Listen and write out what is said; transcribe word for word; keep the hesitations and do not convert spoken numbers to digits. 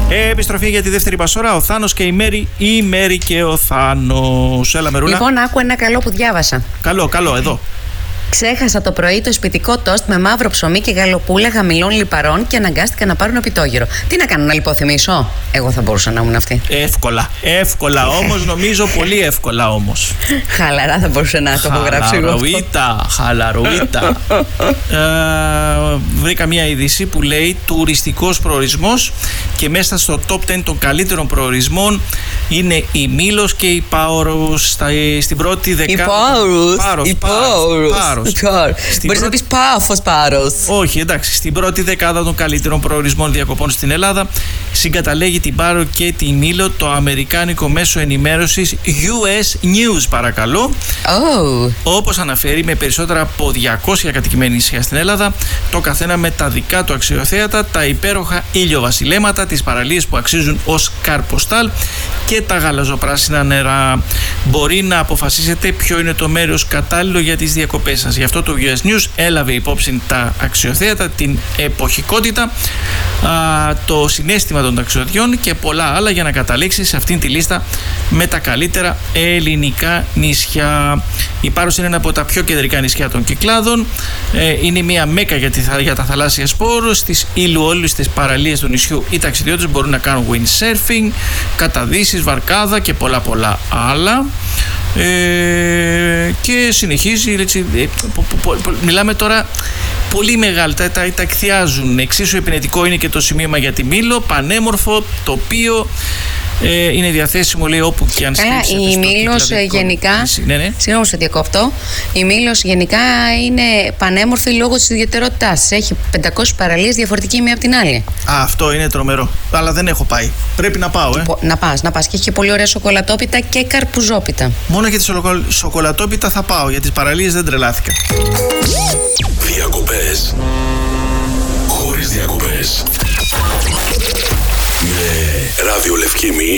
Επιστροφή για τη δεύτερη πασόρα. Ο Θάνος και η Μέρη. Η Μέρη και ο Θάνος. Έλα, Μερούλα. Λοιπόν, άκου ένα καλό που διάβασα. Καλό, καλό, εδώ. Ξέχασα το πρωί το σπιτικό τόστ με μαύρο ψωμί και γαλοπούλα χαμηλών λιπαρών και αναγκάστηκα να πάρω ένα πιτόγυρο. Τι να κάνω, να λιποθυμίσω? Εγώ θα μπορούσα να ήμουν αυτή. Εύκολα. Εύκολα όμως, νομίζω πολύ εύκολα όμως. Χαλαρά θα μπορούσα να το απογράψω εγώ. Χαλαρουίτα, χαλαρουίτα. ε, βρήκα μια είδηση που λέει τουριστικός προορισμός και μέσα στο top δέκα των καλύτερων προορισμών είναι η Μήλος και η Πάωρος στην πρώτη δεκάδα. Η Πάωρος. Πάωρος. Η Πάωρος. Μπορείς πρώτη... να πεις Πάφος Πάρος. Όχι, εντάξει. Στην πρώτη δεκάδα των καλύτερων προορισμών διακοπών στην Ελλάδα συγκαταλέγει την Πάρο και τη Μήλο το αμερικάνικο μέσο ενημέρωσης γιου ες News, παρακαλώ. Oh. Όπως αναφέρει, με περισσότερα από διακόσια κατοικημένη νησιά στην Ελλάδα, το καθένα με τα δικά του αξιοθέατα, τα υπέροχα ήλιοβασιλέματα, τις παραλίες που αξίζουν ως καρποστάλ και τα γαλαζοπράσινα νερά. Μπορεί να αποφασίσετε ποιο είναι το μέρος κατάλληλο για τις διακοπές σας. Γι' αυτό το γιου ες News έλαβε υπόψη τα αξιοθέατα, την εποχικότητα, α, το συναίσθημα των ταξιδιών και πολλά άλλα για να καταλήξει σε αυτήν τη λίστα με τα καλύτερα ελληνικά νησιά. Η Πάρος είναι ένα από τα πιο κεντρικά νησιά των Κυκλάδων. Ε, είναι μια μέκα για, τη, για τα θαλάσσια σπορ. Στις ηλουόλουστες παραλίες του νησιού οι ταξιδιώτες μπορούν να κάνουν windsurfing, καταδύσεις, βαρκάδα και πολλά πολλά άλλα. Ε, και συνεχίζει έτσι, ε, πο, πο, πο, πο, μιλάμε τώρα πολύ μεγάλα, τα, τα, τα εκθιάζουν. Εξίσου επινετικό είναι και το σημείωμα για τη Μήλο, πανέμορφο τοπίο, ε, είναι διαθέσιμο, λέει, όπου και αν στρίψετε. Η Μήλος γενικά, ναι, ναι. συγγνώμη σε διακόπτω, η Μήλος γενικά είναι πανέμορφη λόγω της ιδιαιτερότητάς. Έχει πεντακόσιες παραλίες, διαφορετική μία από την άλλη. Α, αυτό είναι τρομερό, αλλά δεν έχω πάει. Πρέπει να πάω, ε. Να πας, να πας. Και έχει και πολύ ωραία σοκολατόπιτα και καρπουζόπιτα. Μόνο για τη σοκολατόπιτα θα πάω, για τις παραλίες δεν τρελάθηκα. Διακοπές χωρίς διακοπές. Με Ράδιο Λευκήμη